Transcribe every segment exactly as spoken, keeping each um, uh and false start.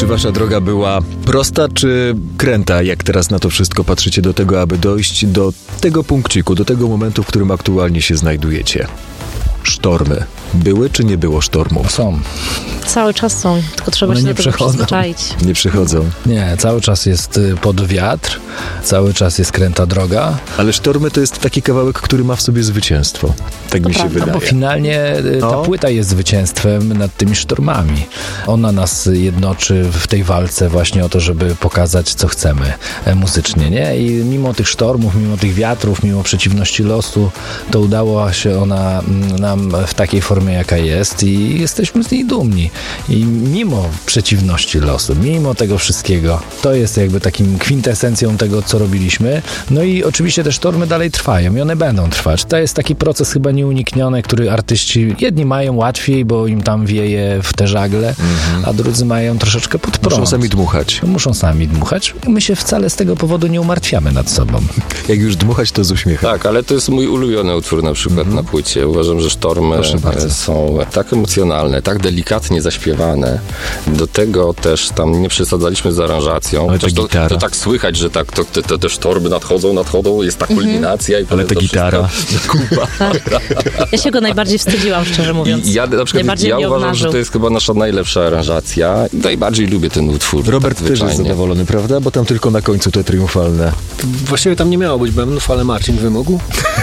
Czy wasza droga była prosta, czy kręta, jak teraz na to wszystko patrzycie, do tego, aby dojść do tego punkciku, do tego momentu, w którym aktualnie się znajdujecie? Sztormy. Były czy nie było sztormów? Są. Cały czas są, tylko trzeba One się nie do tego przechodzą. przyzwyczaić. Nie przychodzą. Nie, cały czas jest y, pod wiatr, cały czas jest kręta droga, Ale sztormy to jest taki kawałek, który ma w sobie zwycięstwo. Tak mi się prawda, wydaje. bo finalnie y, ta No. płyta jest zwycięstwem nad tymi sztormami. Ona nas jednoczy w tej walce właśnie o to, żeby pokazać, co chcemy e, muzycznie, nie? I mimo tych sztormów, mimo tych wiatrów, mimo przeciwności losu, to udało się ona mm, nam w takiej formie, jaka jest i jesteśmy z niej dumni. I mimo przeciwności losu, mimo tego wszystkiego, to jest jakby takim kwintesencją tego, co robiliśmy. No i oczywiście te sztormy dalej trwają i one będą trwać. To jest taki proces chyba nieunikniony, który artyści jedni mają łatwiej, bo im tam wieje w te żagle, mhm. a drudzy mają troszeczkę pod prąd. Muszą sami dmuchać. Muszą sami dmuchać. My się wcale z tego powodu nie umartwiamy nad sobą. Jak już dmuchać, to z uśmiechem. Tak, ale to jest mój ulubiony utwór na przykład mm-hmm. na płycie. Uważam, że sztormy Proszę bardzo. są tak emocjonalne, tak delikatnie zaśpiewane. Do tego też tam nie przesadzaliśmy z aranżacją. Ale ta Chociaż to, gitara. to tak słychać, że tak to, te, te, te sztormy nadchodzą, nadchodzą, jest ta kulminacja. I Ale potem ta to gitara. wszystko kupa. Ja się go najbardziej wstydziłam, szczerze mówiąc. I ja na przykład Najbardziej ja mnie uważam, obnażył. że to jest chyba nasza najlepsza aranżacja. Najbardziej lubię ten utwór. Robert tak też jest zwyczajnie. zadowolony, prawda? Bo tam tylko na końcu te triumfalne. Właściwie tam nie miało być bębnów, ale Marcin wymógł.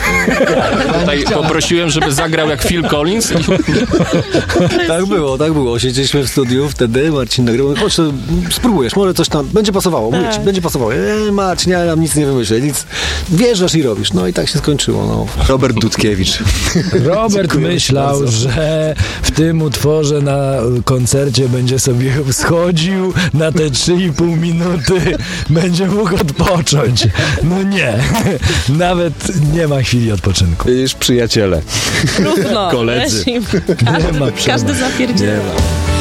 Tutaj poprosiłem, żeby zagrał jak Phil Collins. Tak było, tak było. Siedzieliśmy w studiu wtedy, Marcin nagrywał. Chodź, to spróbujesz, może coś tam będzie pasowało. Mówię ci, będzie pasowało. E, Marcin, ja tam nic nie wymyślę, nic. Wjeżdżasz i robisz. No i tak się skończyło. No. Robert Dudkiewicz. Robert myślał, że w tym utworze na koncercie będzie sobie schodził na te trzy i pół minuty, będzie mógł odpocząć. No nie, nawet nie ma chwili odpoczynku. Już przyjaciele. Równo. Koledzy. Reżim. Nie ma Każdy, każdy zapierdziela. Nie ma.